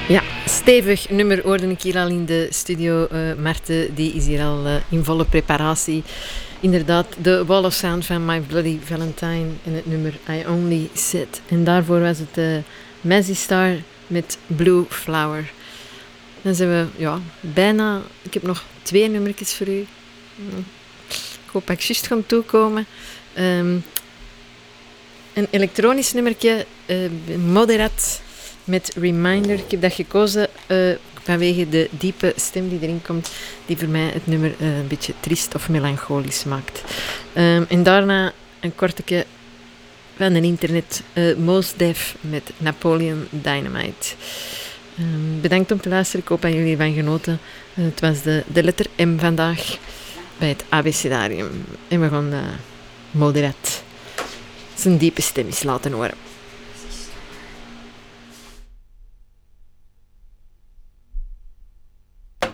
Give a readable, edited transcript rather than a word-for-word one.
Ja, stevig nummer hoorde ik hier al in de studio. Marten die is hier al in volle preparatie. Inderdaad, de Wall of Sound van My Bloody Valentine en het nummer I Only Sit. En daarvoor was het Mazzy Star met Blue Flower. Dan zijn we bijna... Ik heb nog 2 nummertjes voor u. Ik hoop dat ik juist ga toekomen. Een elektronisch nummertje, Moderat met Reminder. Ik heb dat gekozen vanwege de diepe stem die erin komt, die voor mij het nummer een beetje triest of melancholisch maakt. En daarna een kortje van het internet, Mos Def met Napoleon Dynamite. Bedankt om te luisteren, ik hoop dat jullie ervan genoten. Het was de letter M vandaag bij het abecedarium. En we gaan Moderat zijn diepe stem eens laten horen.